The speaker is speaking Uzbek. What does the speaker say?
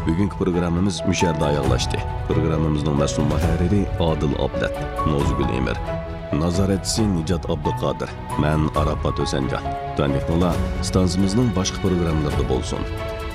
Bugungi programmamiz musharda oyoqlashdi. Programmamizning mas'ul muharriri Odil Oblat, Nozgul Emir, nazoratchisi Nijat Abduqodir, men Arafat O'sanjon. Tanliqlar stansiyamizning boshqa programmalarida bo'lsin.